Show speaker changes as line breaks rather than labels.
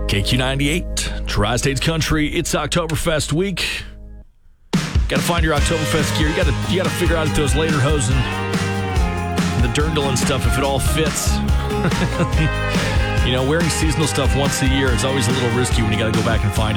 KQ98, Tri-States Country. It's Oktoberfest week. Got to find your Oktoberfest gear. You got to figure out if those lederhosen and the dirndl and stuff, if it all fits. Wearing seasonal stuff once a year, it's always a little risky when you got to go back and find